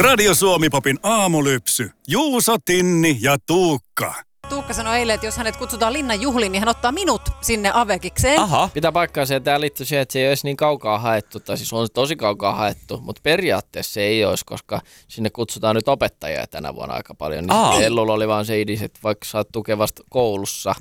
Radio Suomi Popin aamulypsy. Juuso, Tinni ja Tuukka. Tuukka sanoi eilen, että jos hänet kutsutaan Linnan juhliin, niin hän ottaa minut sinne avekikseen. Aha. Pitää paikkaansa, ja tämä liittyy siihen, että se ei olisi niin kaukaa haettu, tai siis on tosi kaukaa haettu, mutta periaatteessa se ei olisi, koska sinne kutsutaan nyt opettajia tänä vuonna aika paljon. Niin Ellulla oli vaan se idis, että vaikka sä oot tukevasta koulussa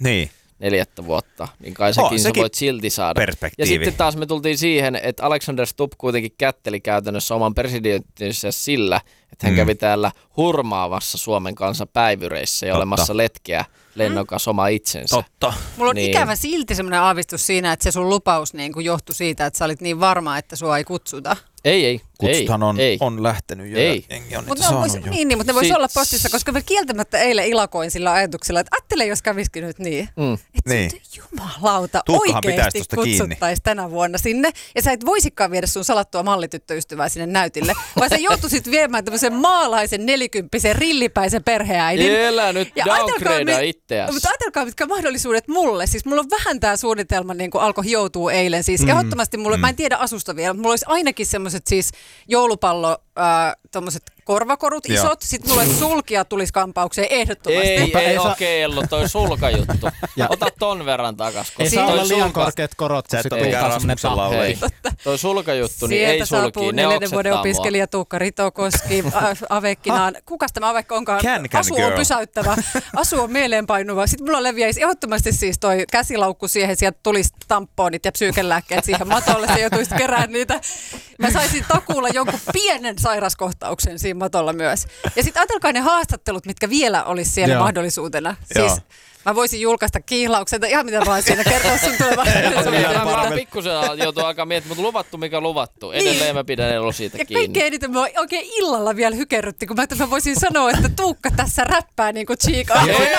4 vuotta, niin kai sekin sä voit silti saada. Perspektiivi. Ja sitten taas me tultiin siihen, että Alexander Stubb kuitenkin kätteli käytännössä oman presidenttinsä sillä, että hän kävi täällä hurmaavassa Suomen kanssa päivyreissä ja olemassa letkeä lennokas oma itsensä. Totta. Mulla on ikävä silti semmoinen aavistus siinä, että se sun lupaus niin kuin johtui siitä, että sä olit niin varma, että sua ei kutsuta. Ei. Kutsuthan on lähtenyt jo. Jengi on niitä saanut jo. Niin, mutta ne vois olla postissa, koska mä kieltämättä eilen ilakoin sillä ajatuksella, että ajattele, jos kävisikin nyt niin. Että Niin. jumalauta Tuukkahan pitäisi oikeasti tosta kiinni. kutsuttaisi tänä vuonna sinne. Ja sä et voisikaan viedä sun salattua mallityttöystävää sinne näytille, vaan sä joutuisit viemään tämmöisen maalaisen 40-vuotiaan rillipäisen perheäidin. Elä nyt downgradea itseäsi. Mutta ajatelkaa, mitkä mahdollisuudet mulle. Siis mulla on vähän tää suunnitelma, niin kuin alkoi hioutua eilen. Siis ehdottomasti mulle, mä en tiedä asusta vielä, mutta mulla olisi ainakin semmoiset siis joulupallo, tommoset korvakorut isot. Sitten mulle sulkia tulisi kampaukseen ehdottomasti. Ei okei, Ellu, toi sulkajuttu. Ota ton verran takas. Ei saa olla liian korkeat korot, kun sitten ei Rasmuksen laulaja. Toi sulkajuttu, niin sieltä ei sulki. Ne 4. vuoden oksettaa opiskelija Tuukka Ritokoski avekkinaan. Kukas tämä avekka onkaan? Asu on pysäyttävä. Asu on mieleenpainuva. Sitten mulla leviäisi ehdottomasti siis toi käsilaukku siihen. Sieltä tulisi tamponit ja psyykelääkkeet siihen matolle. Se joutuisi kerään niitä. Mä saisin takuulla jonkun pienen sairaskohtauksen siinä matolla myös. Ja sitten ajatelkaa ne haastattelut, mitkä vielä olisi siellä mahdollisuutena. Siis mä voisin julkaista kiihlauksen, ihan mitä vaan siinä kertoa sun tulevaisuudesta. Pikkusen joutuu alkaa miettimään, mutta luvattu mikä luvattu. Edelleen mä pidän Ellu siitä kiinni. Ja kaikkein eniten mä oikein illalla vielä hykerrytti, kun mä voisin sanoa, että Tuukka tässä räppää niin kuin Chica.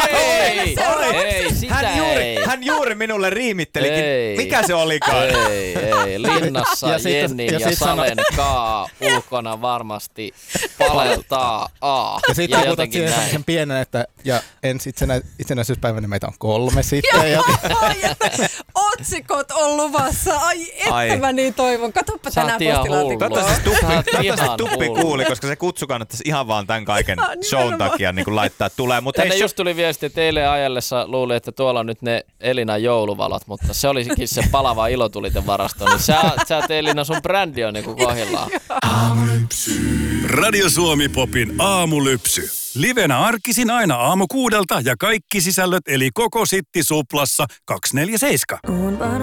Ei, sitä Hän juuri minulle riimittelikin. Mikä se olikaan? Ei. Linnassa Jennin ja Salen Kaa ulkona varmasti paleltaa A. Ja sitten puhutat siihen sen pienen, että ja ensi itsenäisyyspäivänä meitä on 3 sitten. Otsikot on luvassa. Ai että mä niin toivon. Katoppa tänään postilaatikkoa. Toivottavasti Stuppi kuuli, koska se kutsu kannattaisi ihan vaan tämän kaiken shown takia niin laittaa tulee. Tänne just tuli viesti, että eilen ajellessa luuli, että tuolla on nyt ne Elinan jouluvalot, mutta se olisikin se palava ilotuliten varasto. Niin sä et Elina, sun brändi on niinku kohdillaan. Radio Suomi Popin aamulypsy. Livenä arkisin aina aamu 6 ja kaikki sisällöt eli koko Sitti Suplassa 247.